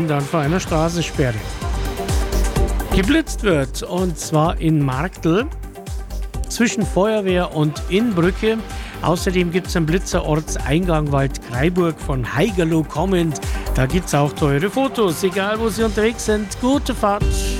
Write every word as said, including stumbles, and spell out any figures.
dann vor einer Straßensperre. Geblitzt wird, und zwar in Marktl zwischen Feuerwehr und Innbrücke. Außerdem gibt es einen Blitzer Ortseingang Waldkraiburg von Haigerloh kommend. Da gibt es auch teure Fotos, egal wo Sie unterwegs sind. Gute Fahrt!